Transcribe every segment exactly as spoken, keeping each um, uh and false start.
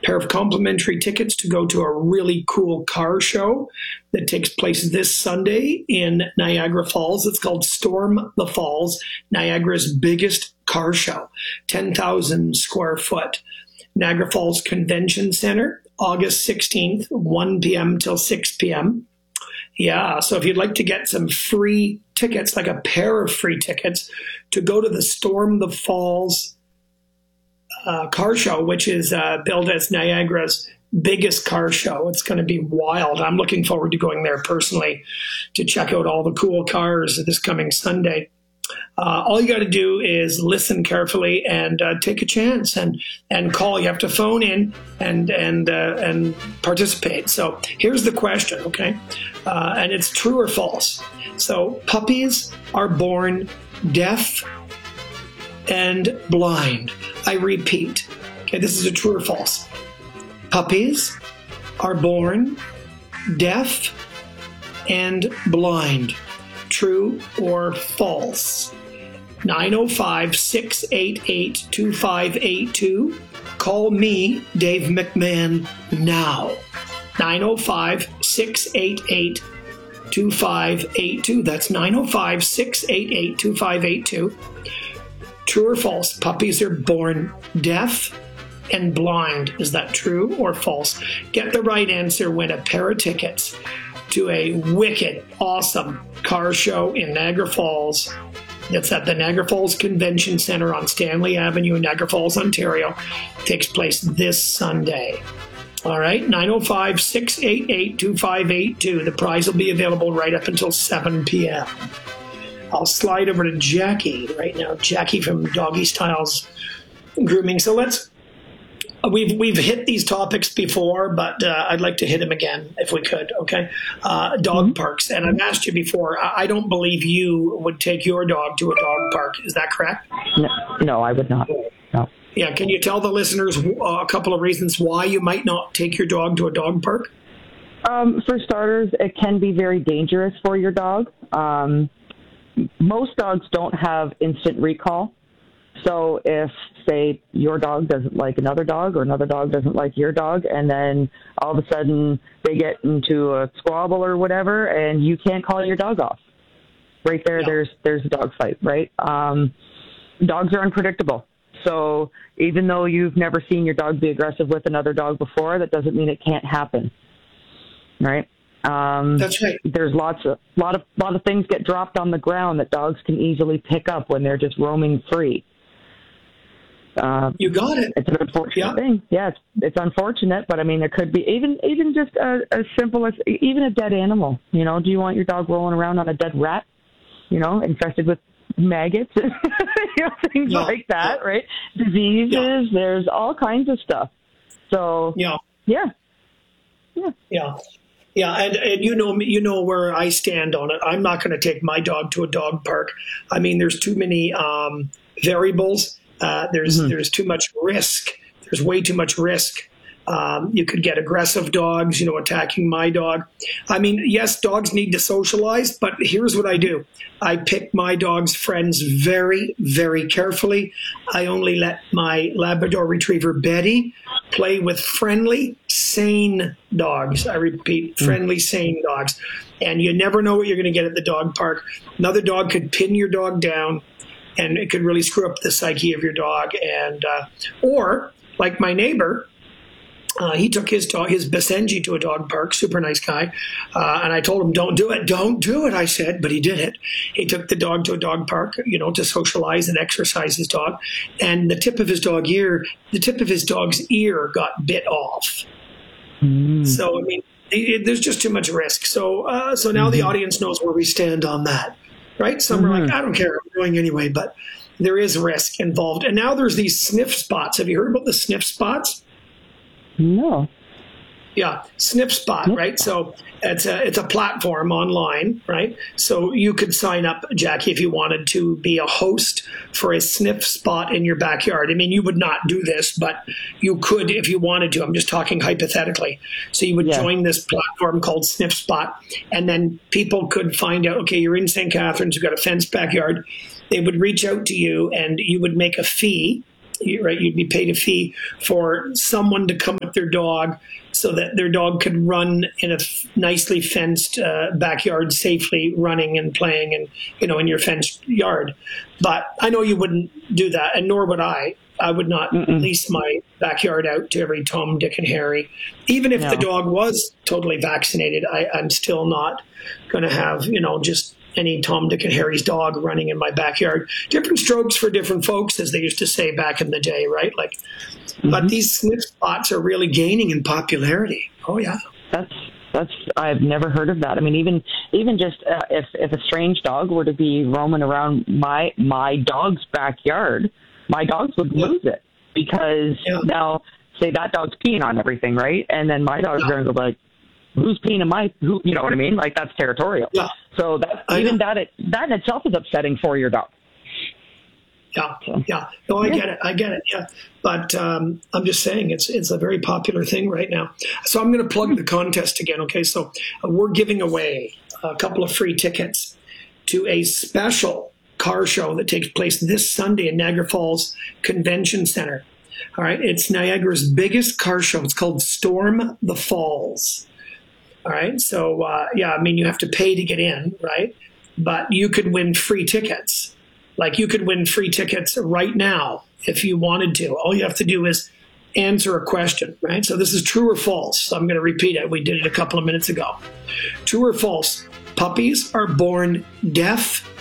pair of complimentary tickets to go to a really cool car show that takes place this Sunday in Niagara Falls. It's called Storm the Falls, Niagara's biggest car show, ten thousand square foot. Niagara Falls Convention Center, August sixteenth, one p.m. till six p.m. Yeah, so if you'd like to get some free tickets, like a pair of free tickets, to go to the Storm the Falls uh, car show, which is uh, billed as Niagara's biggest car show. It's going to be wild. I'm looking forward to going there personally to check out all the cool cars this coming Sunday. Uh, all you got to do is listen carefully and uh, take a chance and and call. You have to phone in and and uh, and participate. So here's the question, okay? Uh, and it's true or false. So puppies are born deaf and blind. I repeat. Okay, this is a true or false. Puppies are born deaf and blind. True or false? nine oh five, six eight eight, two five eight two. Call me, Dave McMahon, now. nine oh five, six eight eight, two five eight two. That's nine oh five, six eight eight, two five eight two. True or false? Puppies are born deaf and blind. Is that true or false? Get the right answer, win a pair of tickets to a wicked, awesome car show in Niagara Falls. It's at the Niagara Falls Convention Center on Stanley Avenue in Niagara Falls, Ontario. It takes place this Sunday. All right, nine oh five, six eight eight, two five eight two. The prize will be available right up until seven p.m. I'll slide over to Jackie right now. Jackie from Doggy Styles Grooming. So let's We've we've hit these topics before, but uh, I'd like to hit them again if we could. Okay, uh, dog mm-hmm. parks, and I've asked you before. I, I don't believe you would take your dog to a dog park. Is that correct? No, no, I would not. No. Yeah, can you tell the listeners uh, a couple of reasons why you might not take your dog to a dog park? Um, for starters, it can be very dangerous for your dog. Um, most dogs don't have instant recall. So if, say, your dog doesn't like another dog or another dog doesn't like your dog, and then all of a sudden they get into a squabble or whatever, and you can't call your dog off. Right there, yeah. there's there's a dog fight, right? Um, dogs are unpredictable. So even though you've never seen your dog be aggressive with another dog before, that doesn't mean it can't happen, right? Um, That's right. There's lots of lot of lot of things get dropped on the ground that dogs can easily pick up when they're just roaming free. Uh, you got it. It's an unfortunate yeah. thing. Yeah, it's, it's unfortunate, but I mean, there could be even even just a, as simple as even a dead animal. You know, do you want your dog rolling around on a dead rat? You know, infested with maggots, you know, things yeah. like that, yeah. right? Diseases. Yeah. There's all kinds of stuff. So yeah, yeah, yeah, yeah. Yeah, and, and you know you know where I stand on it. I'm not going to take my dog to a dog park. I mean, there's too many um, variables. Uh, there's mm-hmm. there's too much risk. There's way too much risk. Um, you could get aggressive dogs, you know, attacking my dog. I mean, yes, dogs need to socialize, but here's what I do. I pick my dog's friends very, very carefully. I only let my Labrador Retriever, Betty, play with friendly, sane dogs. I repeat, friendly, mm. sane dogs. And you never know what you're going to get at the dog park. Another dog could pin your dog down, and it could really screw up the psyche of your dog. And uh, or, like my neighbor, Uh, he took his dog, his Basenji, to a dog park, super nice guy. Uh, and I told him, don't do it, don't do it, I said, but he did it. He took the dog to a dog park, you know, to socialize and exercise his dog. And the tip of his dog ear, the tip of his dog's ear got bit off. Mm. So, I mean, it, there's just too much risk. So, uh, so now mm-hmm. the audience knows where we stand on that, right? Some mm-hmm. are like, I don't care, I'm going anyway, but there is risk involved. And now there's these sniff spots. Have you heard about the sniff spots? No. Yeah, Sniff Spot, Sniff right? Spot. So it's a it's a platform online, right? So you could sign up, Jackie, if you wanted to be a host for a Sniff Spot in your backyard. I mean, you would not do this, but you could if you wanted to. I'm just talking hypothetically. So you would yeah. join this platform called Sniff Spot, and then people could find out, okay, you're in Saint Catharines, you've got a fenced backyard. They would reach out to you, and you would make a fee. you- right? You'd be paid a fee for someone to come with their dog so that their dog could run in a f- nicely fenced uh, backyard safely, running and playing and, you know, in your fenced yard. But I know you wouldn't do that, and nor would I. I would not Mm-mm. lease my backyard out to every Tom, Dick, and Harry. Even if No. the dog was totally vaccinated, I, I'm still not going to have, you know, just any Tom, Dick, and Harry's dog running in my backyard. Different strokes for different folks, as they used to say back in the day, right? Like, Mm-hmm. but these sniff spots are really gaining in popularity. Oh yeah, That's that's I've never heard of that. I mean, even even just uh, if if a strange dog were to be roaming around my my dog's backyard, my dogs would Yeah. lose it because Yeah. now say that dog's peeing on everything, right? And then my dog's Yeah. going to go like, who's peeing in my who? You know what I mean? Like that's territorial. Yeah. So that I even know. that it, that in itself is upsetting for your dog. yeah, So. yeah. No, I Yeah. get it. I get it. Yeah, but um, I'm just saying it's it's a very popular thing right now. So I'm going to plug the contest again. Okay, so uh, we're giving away a couple of free tickets to a special car show that takes place this Sunday in Niagara Falls Convention Center. All right, it's Niagara's biggest car show. It's called Storm the Falls. All right, so uh, yeah, I mean you have to pay to get in, right? But you could win free tickets. Like you could win free tickets right now if you wanted to. All you have to do is answer a question, right? So this is true or false. So I'm going to repeat it. We did it a couple of minutes ago. True or false? Puppies are born deaf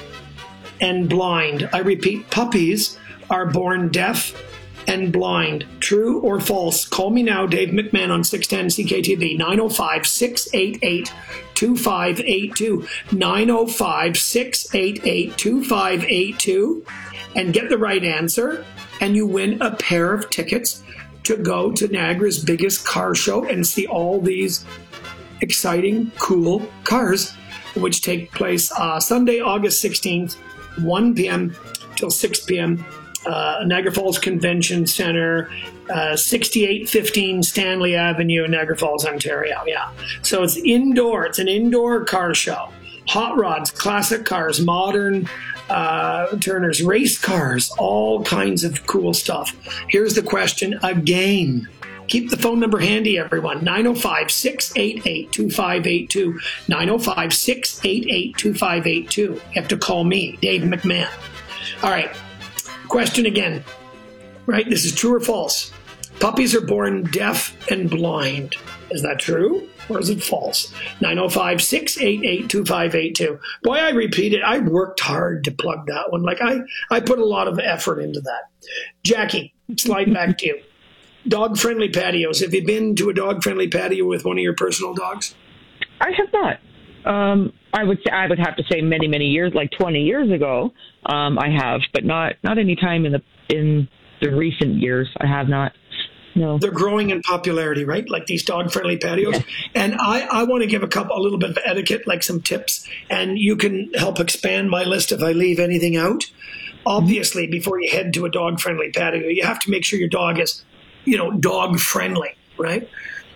and blind. I repeat, puppies are born deaf and blind. True or false? Call me now, Dave McMahon on six ten C K T V, nine oh five, six eight eight, two five eight two, nine oh five, six eight eight, two five eight two, and get the right answer, and you win a pair of tickets to go to Niagara's biggest car show and see all these exciting, cool cars, which take place uh, Sunday, August sixteenth, one p.m. till six p.m. Uh, Niagara Falls Convention Center, uh, sixty-eight fifteen Stanley Avenue, Niagara Falls, Ontario. Yeah. So it's indoor. It's an indoor car show. Hot rods, classic cars, modern uh, Turners, race cars, all kinds of cool stuff. Here's the question again. Keep the phone number handy, everyone. nine oh five, six eight eight, two five eight two. nine oh five, six eight eight, two five eight two. You have to call me, Dave McMahon. All right. Question again, right? This is true or false? Puppies are born deaf and blind. Is that true or is it false? nine oh five, six eight eight, two five eight two. Boy, I repeat it. I worked hard to plug that one. Like I, I put a lot of effort into that. Jackie, slide back to you. Dog-friendly patios. Have you been to a dog-friendly patio with one of your personal dogs? I have not. Um, I would say I would have to say many many years, like twenty years ago. Um, I have, but not not any time in the in the recent years. I have not. No. They're growing in popularity, right? Like these dog-friendly patios. Yeah. And I, I want to give a couple, a little bit of etiquette, like some tips, and you can help expand my list if I leave anything out. Obviously, before you head to a dog-friendly patio, you have to make sure your dog is, you know, dog-friendly, right?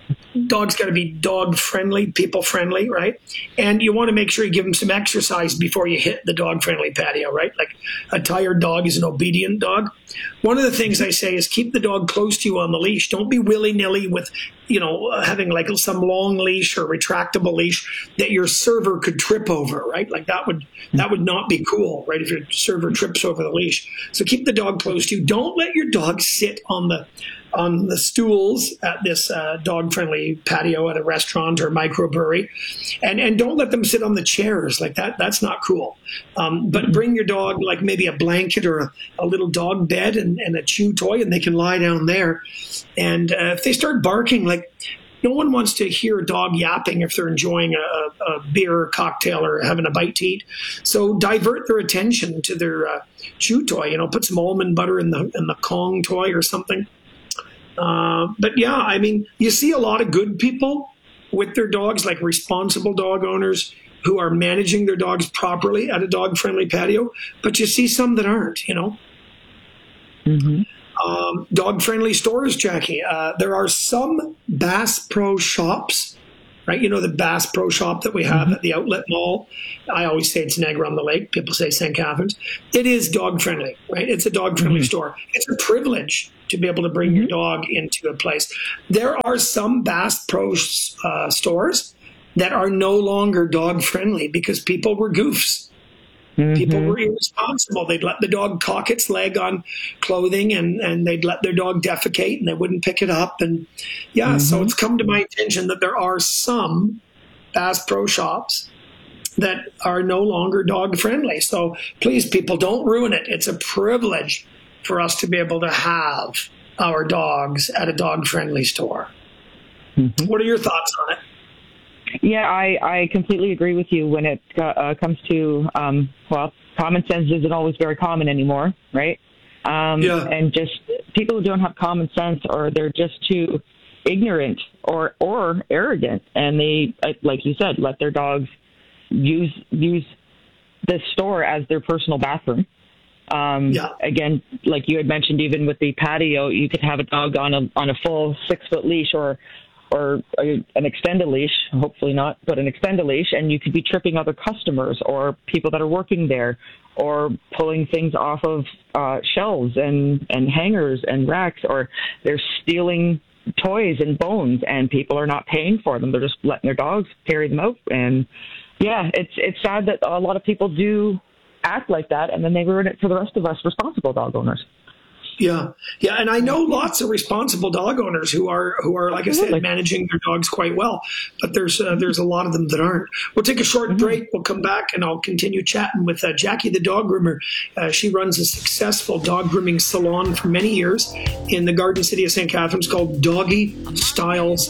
Dogs got to be dog-friendly, people-friendly, right? And you want to make sure you give them some exercise before you hit the dog-friendly patio, right? Like a tired dog is an obedient dog. One of the things I say is keep the dog close to you on the leash. Don't be willy-nilly with, you know, having like some long leash or retractable leash that your server could trip over, right? Like that would that would not be cool, right? If your server trips over the leash. So keep the dog close to you. Don't let your dog sit on the on the stools at this uh, dog-friendly patio at a restaurant or microbrewery, and and don't let them sit on the chairs like that. That's not cool. Um, but bring your dog like maybe a blanket or a, a little dog bed and, and a chew toy, and they can lie down there. And uh, if they start barking, like no one wants to hear a dog yapping if they're enjoying a, a beer or cocktail or having a bite to eat. So divert their attention to their uh, chew toy. You know, put some almond butter in the in the Kong toy or something. Uh, but yeah, I mean, you see a lot of good people with their dogs, like responsible dog owners who are managing their dogs properly at a dog-friendly patio. But you see some that aren't, you know. Mm-hmm. Um, dog-friendly stores, Jackie. Uh, there are some Bass Pro shops right? You know, the Bass Pro Shop that we have Mm-hmm. at the outlet mall. I always say it's Niagara on the Lake. People say Saint Catharines. It is dog friendly, right? It's a dog friendly Mm-hmm. store. It's a privilege to be able to bring Mm-hmm. your dog into a place. There are some Bass Pro uh, stores that are no longer dog friendly because people were goofs. Mm-hmm. People were irresponsible. They'd let the dog cock its leg on clothing, and, and they'd let their dog defecate, and they wouldn't pick it up. And yeah, Mm-hmm. so it's come to my attention that there are some Bass Pro Shops that are no longer dog friendly. So please, people, don't ruin it. It's a privilege for us to be able to have our dogs at a dog friendly store. Mm-hmm. What are your thoughts on it? Yeah, I, I completely agree with you when it uh, comes to, um, well, common sense isn't always very common anymore, right? Um, Yeah. And just people who don't have common sense, or they're just too ignorant or, or arrogant, and they, like you said, let their dogs use use the store as their personal bathroom. Um, Yeah. Again, like you had mentioned, even with the patio, you could have a dog on a on a full six foot leash, or or a, an extended leash, hopefully not, but an extended leash, and you could be tripping other customers or people that are working there, or pulling things off of uh, shelves and, and hangers and racks, or they're stealing toys and bones, and people are not paying for them. They're just letting their dogs carry them out. And yeah, it's it's sad that a lot of people do act like that, and then they ruin it for the rest of us responsible dog owners. Yeah, yeah, and I know lots of responsible dog owners who are who are, like I Absolutely. said, managing their dogs quite well. But there's uh, there's a lot of them that aren't. We'll take a short Mm-hmm. break. We'll come back and I'll continue chatting with uh, Jackie, the dog groomer. Uh, she runs a successful dog grooming salon for many years in the Garden City of Saint Catharines called Doggy Styles